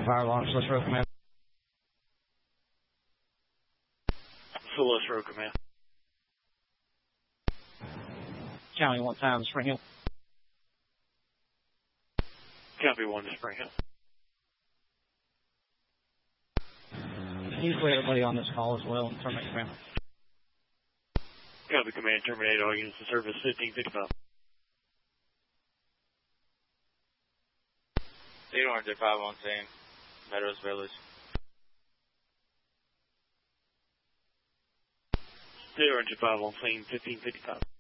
Fire launch, let's road command. So let's road command. County 1 times, Spring Hill. Copy 1 to Spring Hill. Please clear everybody on this call as well and terminate command. Copy command, terminate all units in service 1555. Lead Orange at 5 on scene, Meadows Village. Lead Orange at 5 on scene, 1555.